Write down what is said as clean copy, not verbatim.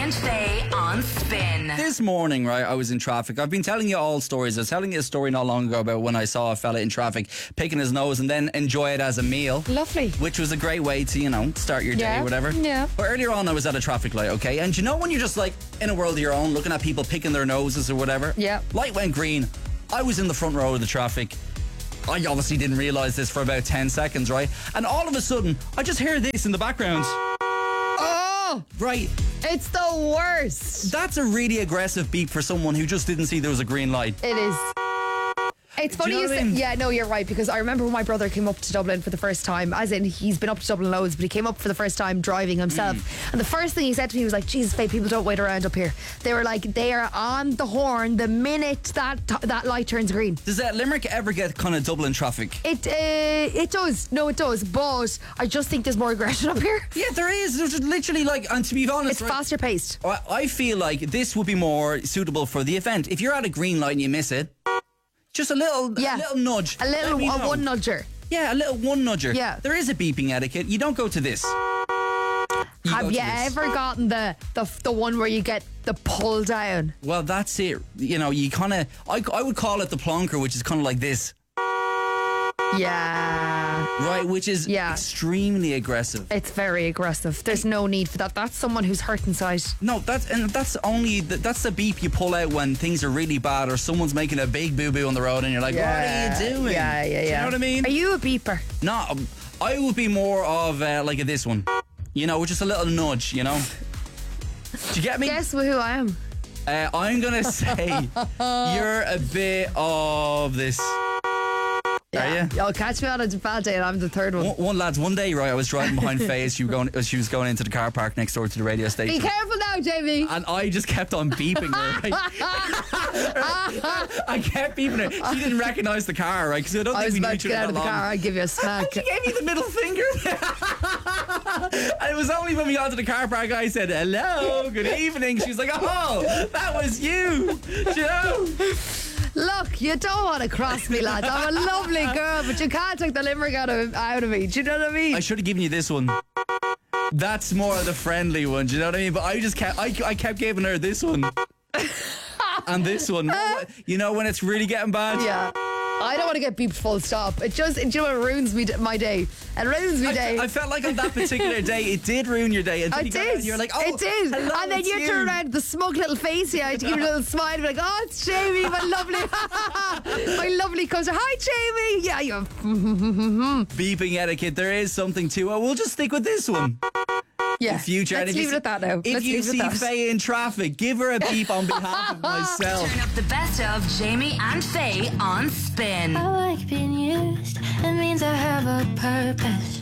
and Faye on Spin. This morning, right, I was in traffic. I've been telling you all stories. I was telling you a story not long ago about when I saw a fella in traffic picking his nose and then enjoy it as a meal. Lovely. Which was a great way to, start your day or whatever. Yeah. But earlier on, I was at a traffic light, okay? And when you're just like in a world of your own, looking at people picking their noses or whatever? Yeah. Light went green. I was in the front row of the traffic. I obviously didn't realise this for about 10 seconds, right? And all of a sudden, I just hear this in the background. Oh! Right. It's the worst. That's a really aggressive beep for someone who just didn't see there was a green light. It is. It's funny you say, yeah, no, you're right, because I remember when my brother came up to Dublin for the first time, as in he's been up to Dublin loads, but he came up for the first time driving himself. And the first thing he said to me was like, Jesus, Faye, people don't wait around up here. They were like, they are on the horn the minute that light turns green. Does Limerick ever get kind of Dublin traffic? It does. No, it does. But I just think there's more aggression up here. Yeah, there is. There's literally and to be honest, it's faster paced. I feel like this would be more suitable for the event. If you're at a green light and you miss it, just a little nudge. A one nudger. Yeah, a little one nudger. Yeah. There is a beeping etiquette. You don't go to this. Have you ever gotten the one where you get the pull down? Well, that's it. You kind of... I would call it the plonker, which is kind of like this. Yeah. Right, which is extremely aggressive. It's very aggressive. There's no need for that. That's someone who's hurt inside. No, that's the beep you pull out when things are really bad or someone's making a big boo-boo on the road and you're like, what are you doing? Yeah. Do you know what I mean? Are you a beeper? No, I would be more of like this one. With just a little nudge, Do you get me? Guess who I am. I'm going to say you're a bit of this. Yeah. You'll catch me on a bad day and I'm the third one. One day, right, I was driving behind Faye. She was going into the car park next door to the radio station. Be careful now, Jamie. And I just kept on beeping her, right? I kept beeping her. She didn't recognise the car, right? Because I don't think we knew each other that long. I was about to get out of the car, I'd give you a smack. She gave me the middle finger. And it was only when we got to the car park I said, hello, good evening. She was like, oh, that was you. Look, you don't want to cross me, lads. I'm a lovely girl, but you can't take the Limerick out of me. Do you know what I mean? I should have given you this one. That's more of the friendly one. Do you know what I mean? But I just kept, I kept giving her this one. And this one. When it's really getting bad. Yeah. I don't want to get beeped full stop. It just, it ruins my day. It ruins my day. I felt like on that particular day, it did ruin your day. I did. You're like, oh, it did. Hello, and then you turn around, the smug little face you had to give you a little smile and be like, oh, it's Jamie, my lovely, my lovely cousin. Hi, Jamie. Yeah, you're beeping etiquette. There is something to it. We'll just stick with this one. Yeah, future. Let's leave it at that now. If you see Faye in traffic, give her a beep on behalf of myself. Turn up the best of Jamie and Faye on Spin. I like being used. It means I have a purpose.